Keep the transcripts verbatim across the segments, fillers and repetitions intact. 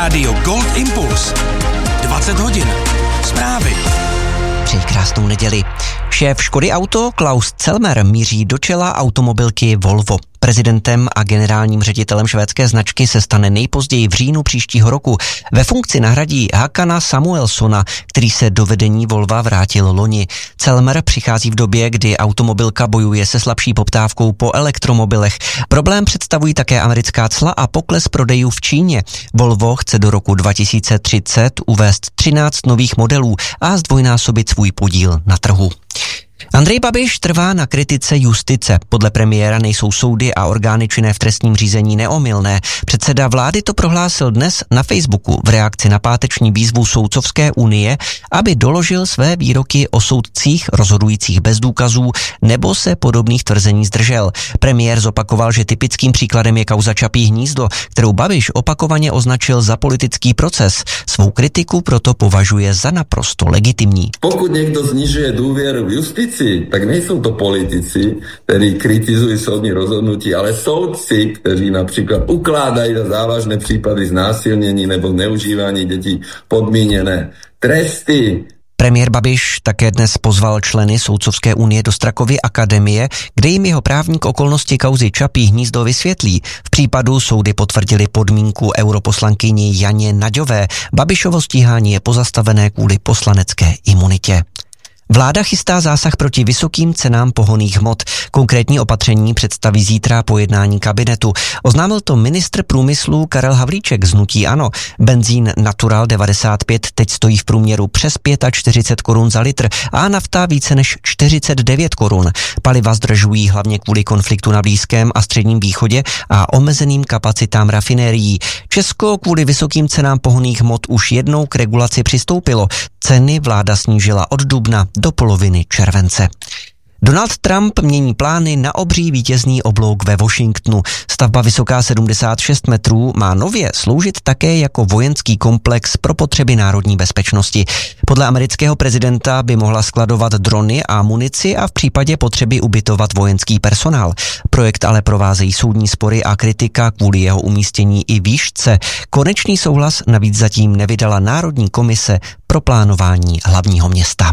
Rádio Gold Impuls. dvacet hodin. Zprávy. Přeji krásnou neděli. Šéf Škody Auto Klaus Celmer míří do čela automobilky Volvo. Prezidentem a generálním ředitelem švédské značky se stane nejpozději v říjnu příštího roku. Ve funkci nahradí Hakana Samuelsona, který se do vedení Volva vrátil loni. Celmer přichází v době, kdy automobilka bojuje se slabší poptávkou po elektromobilech. Problém představují také americká cla a pokles prodejů v Číně. Volvo chce do roku dva tisíce třicet uvést třináct nových modelů a zdvojnásobit svůj podíl na trhu. Andrej Babiš trvá na kritice justice. Podle premiéra nejsou soudy a orgány činné v trestním řízení neomylné. Předseda vlády to prohlásil dnes na Facebooku v reakci na páteční výzvu Soudcovské unie, aby doložil své výroky o soudcích rozhodujících bez důkazů nebo se podobných tvrzení zdržel. Premiér zopakoval, že typickým příkladem je kauza Čapí hnízdo, kterou Babiš opakovaně označil za politický proces. Svou kritiku proto považuje za naprosto legitimní. Pokud někdo znižuje důvěru v justici, tak nejsou to politici, kteří kritizují soudní rozhodnutí, ale soudci, kteří například ukládají za závažné případy znásilnění nebo zneužívání dětí podmíněné tresty. Premiér Babiš také dnes pozval členy Soudcovské unie do Strakovy akademie, kde jim jeho právník okolnosti kauzy Čapí hnízdo vysvětlí. V případu soudy potvrdili podmínku europoslankyni Janě Naďové. Babišovo stíhání je pozastavené kvůli poslanecké imunitě. Vláda chystá zásah proti vysokým cenám pohonných hmot. Konkrétní opatření představí zítra po jednání kabinetu. Oznámil to ministr průmyslu Karel Havlíček z hnutí ANO. Benzín Natural devadesát pět teď stojí v průměru přes čtyřicet pět korun za litr a nafta více než čtyřicet devět korun. Paliva zdražují hlavně kvůli konfliktu na Blízkém a Středním východě a omezeným kapacitám rafinérií. Česko kvůli vysokým cenám pohonných hmot už jednou k regulaci přistoupilo. Ceny vláda snížila od dubna do poloviny července. Donald Trump mění plány na obří vítězný oblouk ve Washingtonu. Stavba vysoká sedmdesát šest metrů má nově sloužit také jako vojenský komplex pro potřeby národní bezpečnosti. Podle amerického prezidenta by mohla skladovat drony a munici a v případě potřeby ubytovat vojenský personál. Projekt ale provázejí soudní spory a kritika kvůli jeho umístění i výšce. Konečný souhlas navíc zatím nevydala Národní komise pro plánování hlavního města.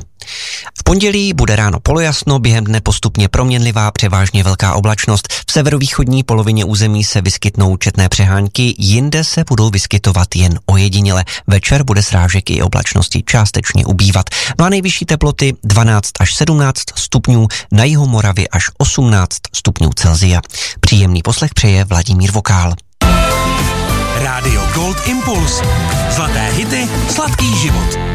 V pondělí bude ráno polojasno, během dne postupně proměnlivá, převážně velká oblačnost. V severovýchodní polovině území se vyskytnou četné přehánky, jinde se budou vyskytovat jen ojediněle. Večer bude srážek i oblačnosti částečně ubývat. No a nejvyšší teploty dvanáct až sedmnáct stupňů, na jihu Moravy až osmnáct stupňů Celsia. Příjemný poslech přeje Vladimír Vokál. Rádio Gold Impuls. Zlaté hity, sladký život.